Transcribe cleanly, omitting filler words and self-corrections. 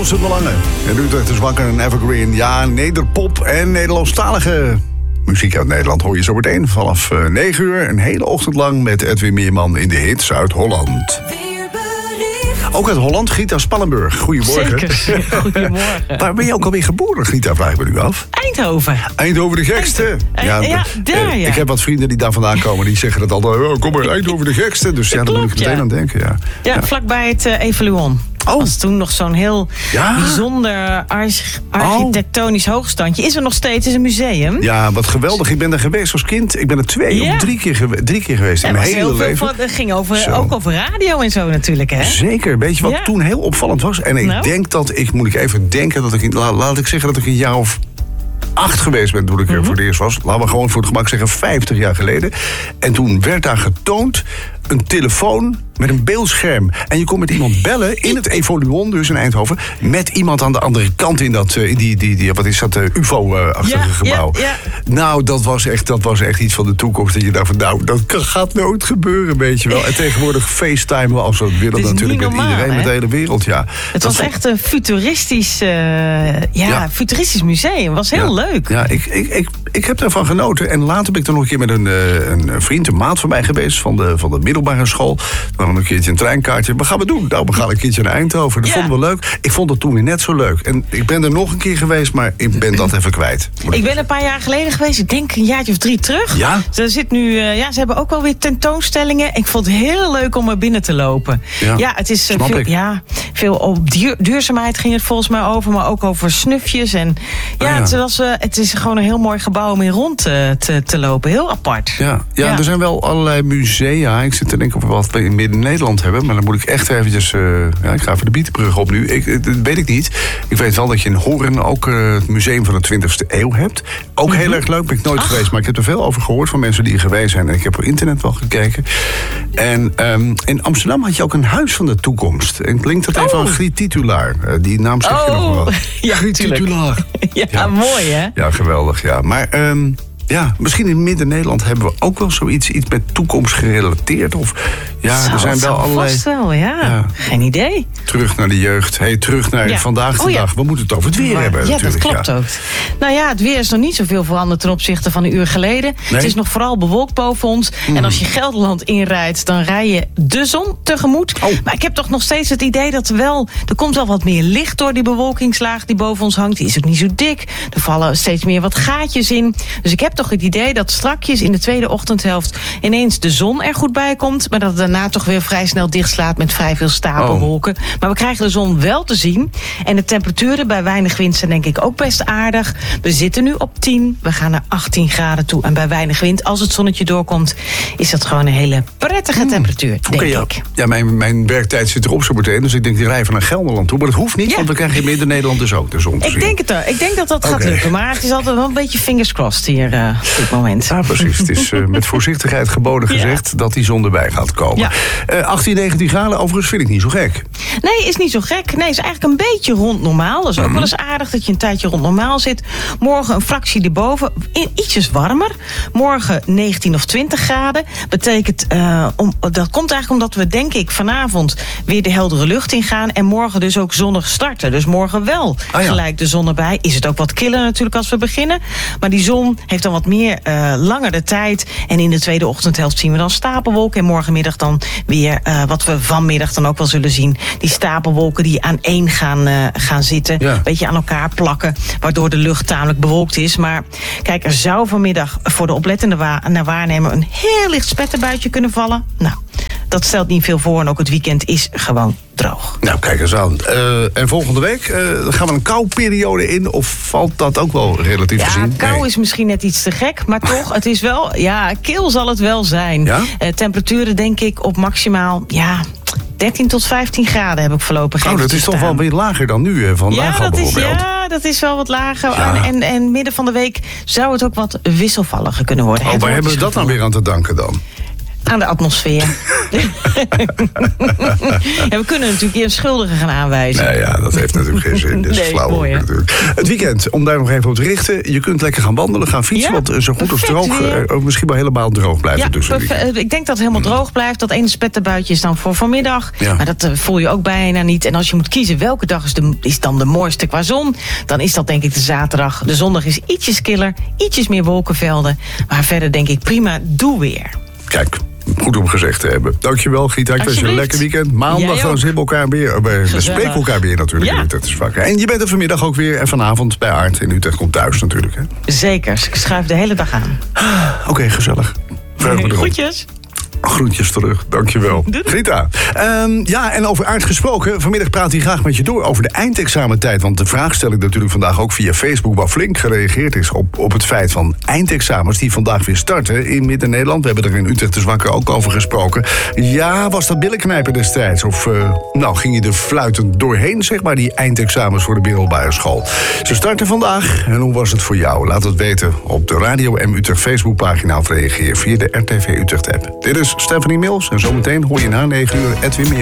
Joost de Lange. En Utrecht is wakker en Evergreen. Ja, nederpop en Nederlandstalige muziek uit Nederland hoor je zo meteen vanaf 9 uur. Een hele ochtend lang met Edwin Meerman in de hits uit Holland. Ook uit Holland, Gita Spannenburg. Goedemorgen. Zeker, goedemorgen. Waar ben je ook alweer geboren, Gita, vraag ik me nu af? Eindhoven. Eindhoven de gekste. Ja, daar ja. Ik heb wat vrienden die daar vandaan komen, die zeggen dat altijd. Oh, kom maar, Eindhoven de gekste. Dus ja, daar moet ik meteen aan denken. Ja, vlakbij het Evaluon. Oh. Was toen nog zo'n heel bijzonder architectonisch hoogstandje. Is er nog steeds, is een museum. Ja, wat geweldig. Ik ben daar geweest als kind. Ik ben er 2 of 3 keer geweest in mijn hele leven. Het ging ook over radio en zo natuurlijk, hè? Zeker. Weet je wat toen heel opvallend was? En ik denk dat laat ik zeggen dat ik een jaar of 8 geweest ben toen ik er voor het eerst was. Laten we gewoon voor het gemak zeggen 50 jaar geleden. En toen werd daar getoond een telefoon met een beeldscherm. En je kon met iemand bellen in het Evoluon, dus in Eindhoven, met iemand aan de andere kant in dat wat is dat, UFO-achtige gebouw. Ja. Nou, dat was echt iets van de toekomst. Dat je dacht van, nou, dat gaat nooit gebeuren, weet je wel. En tegenwoordig FaceTime we als we het willen natuurlijk met iedereen, met de hele wereld, ja. Het was echt een futuristisch museum. Het was heel leuk. Ja, ik heb daarvan genoten. En later ben ik er nog een keer met een vriend, een maat van mij geweest, van de middelbare school. Dan een keertje een treinkaartje. Wat gaan we doen? Nou, we gaan een keertje naar Eindhoven. Dat vonden we leuk. Ik vond het toen net zo leuk. En ik ben er nog een keer geweest, maar ik ben dat even kwijt. Ik ben een paar jaar geleden geweest. Ik denk een jaartje of 3 terug. Ja? Er zit nu, ze hebben ook wel weer tentoonstellingen. Ik vond het heel leuk om er binnen te lopen. Ja, het is veel op duurzaamheid ging het volgens mij over, maar ook over snufjes. En het is gewoon een heel mooi gebouw om in rond te lopen. Heel apart. Ja, er zijn wel allerlei musea. Ik zit te denken of wat we in Midden-Nederland hebben. Maar dan moet ik echt eventjes... ik ga even de Bietenbrug op nu. Dat weet ik niet. Ik weet wel dat je in Hoorn ook het museum van de 20e eeuw hebt. Ook heel erg leuk. Ben ik nooit geweest. Maar ik heb er veel over gehoord van mensen die er geweest zijn. En ik heb op internet wel gekeken. En in Amsterdam had je ook een huis van de toekomst. En klinkt dat even aan Griet Titulaar. Die naam zeg je nog wel. Ja, Griet Titulaar. Ja, mooi hè? Ja, geweldig. Ja. Maar... misschien in Midden-Nederland hebben we ook wel zoiets met toekomst gerelateerd. Of er zijn wel allerlei. Vast wel, ja. Geen idee. Terug naar de jeugd. Terug naar vandaag de dag. We moeten het over het weer hebben. Ja, dat klopt ook. Nou ja, het weer is nog niet zoveel veranderd ten opzichte van een uur geleden. Nee? Het is nog vooral bewolkt boven ons. En als je Gelderland inrijdt, dan rij je de zon tegemoet. Maar ik heb toch nog steeds het idee dat er komt wel wat meer licht door die bewolkingslaag die boven ons hangt. Die is ook niet zo dik. Er vallen steeds meer wat gaatjes in. Dus ik heb toch het idee dat strakjes in de tweede ochtendhelft ineens de zon er goed bij komt, maar dat het daarna toch weer vrij snel dichtslaat met vrij veel stapelwolken. Maar we krijgen de zon wel te zien. En de temperaturen bij weinig wind zijn denk ik ook best aardig. We zitten nu op 10, we gaan naar 18 graden toe. En bij weinig wind, als het zonnetje doorkomt, is dat gewoon een hele prettige temperatuur, denk ik. Ja, mijn werktijd zit erop zo meteen, dus ik denk die rij van naar Gelderland toe. Maar dat hoeft niet, want we krijgen in Midden-Nederland dus ook de zon te zien. Ik denk het er. Ik denk dat dat gaat lukken. Maar het is altijd wel een beetje fingers crossed hier op dit moment. Ja, precies. Het is met voorzichtigheid geboden gezegd dat die zon erbij gaat komen. 18, 19 graden, overigens vind ik niet zo gek. Nee, is niet zo gek. Nee, is eigenlijk een beetje rond normaal. Dat is ook wel eens aardig dat je een tijdje rond normaal zit. Morgen een fractie erboven. Ietsjes warmer. Morgen 19 of 20 graden. Betekent, dat komt eigenlijk omdat we denk ik vanavond weer de heldere lucht ingaan. En morgen dus ook zonnig starten. Dus morgen wel gelijk de zon erbij. Is het ook wat killer natuurlijk als we beginnen. Maar die zon heeft dan wat meer langer de tijd. En in de tweede ochtendhelft zien we dan stapelwolken. En morgenmiddag dan weer wat we vanmiddag dan ook wel zullen zien. Die stapelwolken die aan één gaan zitten. Een beetje aan elkaar plakken. Waardoor de lucht tamelijk bewolkt is. Maar kijk, er zou vanmiddag voor de oplettende waarnemer een heel licht spetterbuitje kunnen vallen. Nou, dat stelt niet veel voor. En ook het weekend is gewoon droog. Nou, kijk eens aan. En volgende week gaan we een kouperiode in? Of valt dat ook wel relatief gezien? Ja, kou is misschien net iets te gek. Maar toch, het is wel... kil zal het wel zijn. Ja? Temperaturen denk ik op maximaal... 13 tot 15 graden heb ik voorlopig gegeven. Dat is toch wel weer lager dan nu, vandaag al bijvoorbeeld. Dat is wel wat lager. Ja. En midden van de week zou het ook wat wisselvalliger kunnen worden. Waar hebben we dat nou weer aan te danken dan? Aan de atmosfeer. Ja, we kunnen natuurlijk eerst schuldigen gaan aanwijzen. Nee, ja, dat heeft natuurlijk geen zin. Dat is flauw. Mooi, natuurlijk. Het weekend, om daar nog even op te richten. Je kunt lekker gaan wandelen, gaan fietsen. Ja, want zo goed als droog, misschien wel helemaal droog blijven. Ik denk dat het helemaal droog blijft. Dat ene spetterbuitje is dan voor vanmiddag. Ja. Maar dat voel je ook bijna niet. En als je moet kiezen welke dag is dan de mooiste qua zon, dan is dat denk ik de zaterdag. De zondag is ietsjes killer, ietsjes meer wolkenvelden. Maar verder denk ik prima, doe weer. Kijk, goed om gezegd te hebben. Dankjewel, Gita. Ik wens je een lekker weekend. Maandag dan zien we elkaar weer. We spreken elkaar weer natuurlijk in Utrecht is vaker. En je bent er vanmiddag ook weer. En vanavond bij Aart in Utrecht komt thuis natuurlijk. Hè? Zeker. Ik schuif de hele dag aan. Oké, gezellig. Groetjes. Groetjes terug, dankjewel. Grita. Ja, en over Aart gesproken. Vanmiddag praat hij graag met je door over de eindexamentijd. Want de vraagstelling natuurlijk vandaag ook via Facebook, waar flink gereageerd is op het feit van eindexamens die vandaag weer starten in Midden-Nederland. We hebben er in Utrecht is Wakker ook over gesproken. Ja, was dat billenknijpen destijds? Of ging je er fluitend doorheen, zeg maar, die eindexamens voor de middelbare school? Ze starten vandaag. En hoe was het voor jou? Laat het weten op de Radio M Utrecht Facebookpagina of reageer via de RTV Utrecht app. Dit is Stephanie Mills en zometeen hoor je na 9 uur Edwin Meer.